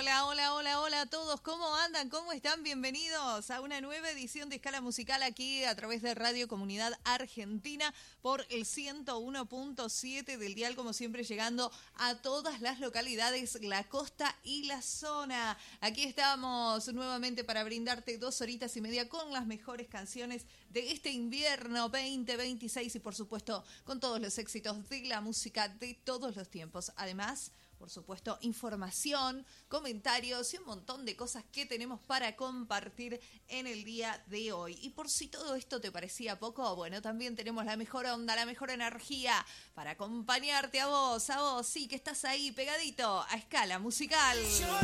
Hola a todos, ¿cómo andan? ¿Cómo están? Bienvenidos a una nueva edición de Escala Musical aquí a través de Radio Comunidad Argentina por el 101.7 del dial, como siempre llegando a todas las localidades, la costa y la zona. Aquí estamos nuevamente para brindarte 2 horitas y media con las mejores canciones de este invierno 2026 y por supuesto con todos los éxitos de la música de todos los tiempos. Además, por supuesto, información, comentarios y un montón de cosas que tenemos para compartir en el día de hoy. Y por si todo esto te parecía poco, bueno, también tenemos la mejor onda, la mejor energía para acompañarte a vos, sí, que estás ahí pegadito a Escala Musical.